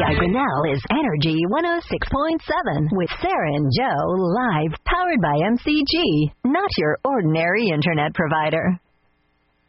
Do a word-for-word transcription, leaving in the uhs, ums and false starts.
Doug Grinnell is Energy one oh six point seven with Sarah and Joe live, powered by M C G, not your ordinary internet provider.